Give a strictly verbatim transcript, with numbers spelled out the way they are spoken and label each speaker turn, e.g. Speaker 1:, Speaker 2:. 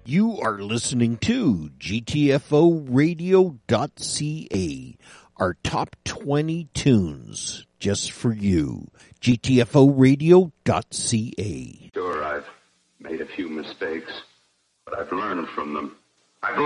Speaker 1: You are listening to G T F O radio dot C A, our top twenty tunes just for you. G T F O radio dot C A.
Speaker 2: Sure, I've made a few mistakes, but I've learned from them.